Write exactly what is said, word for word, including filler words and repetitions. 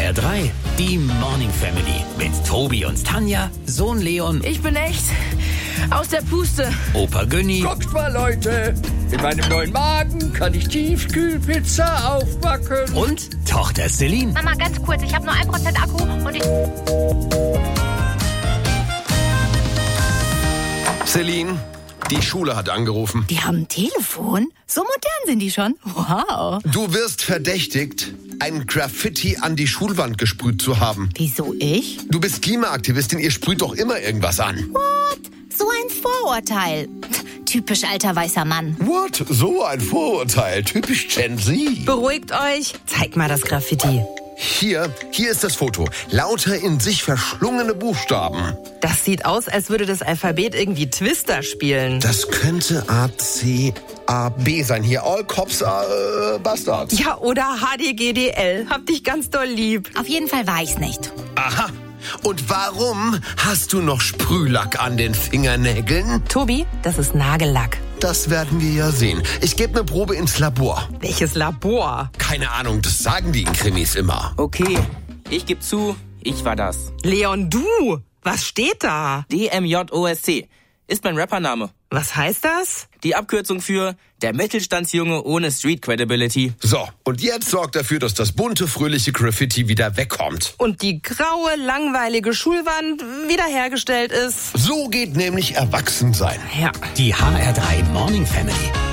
R drei, die Morning Family mit Tobi und Tanja, Sohn Leon. Ich bin echt aus der Puste. Opa Günni. Guckt mal, Leute. In meinem neuen Magen kann ich Tiefkühlpizza aufbacken. Und Tochter Celine. Mama, ganz kurz, ich habe nur ein Prozent Akku und ich... Celine, die Schule hat angerufen. Die haben ein Telefon? So modern sind die schon? Wow. Du wirst verdächtigt, ein Graffiti an die Schulwand gesprüht zu haben. Wieso ich? Du bist Klimaaktivistin, ihr sprüht doch immer irgendwas an. What? So ein Vorurteil. Typisch alter weißer Mann. What? So ein Vorurteil. Typisch Gen Z. Beruhigt euch. Zeig mal das Graffiti. Hier, hier ist das Foto. Lauter in sich verschlungene Buchstaben. Das sieht aus, als würde das Alphabet irgendwie Twister spielen. Das könnte A, C, A, B sein. Hier, all cops are äh, bastards. Ja, oder H D G D L. Hab dich ganz doll lieb. Auf jeden Fall war ich's nicht. Aha. Und warum hast du noch Sprühlack an den Fingernägeln? Tobi, das ist Nagellack. Das werden wir ja sehen. Ich gebe eine Probe ins Labor. Welches Labor? Keine Ahnung, das sagen die in Krimis immer. Okay, ich gebe zu, ich war das. Leon, du? Was steht da? D M J O S C ist mein Rappername. Was heißt das? Die Abkürzung für der Mittelstandsjunge ohne Street Credibility. So, und jetzt sorgt dafür, dass das bunte, fröhliche Graffiti wieder wegkommt. Und die graue, langweilige Schulwand wiederhergestellt ist. So geht nämlich Erwachsensein. Ja. Die H R drei Morning Family.